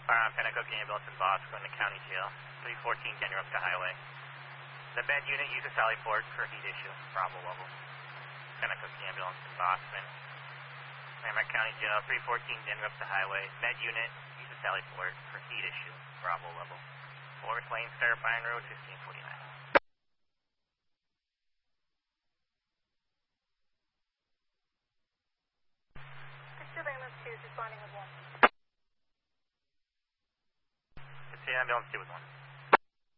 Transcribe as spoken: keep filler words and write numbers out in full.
Fire on Pennacook ambulance in Boston going to County Jail. three fourteen Denrupta Highway. The med unit uses Sally Port for heat issue. Bravo level. Pennacook ambulance in Boston. I'm at County Jail. three fourteen Denrupta Highway. Med unit uses Sally Port for heat issue. Bravo level. Forest Lane, Starfine Road, fifteen forty-nine. Pursuit ambulance two is responding with one. Pursuit ambulance two with one.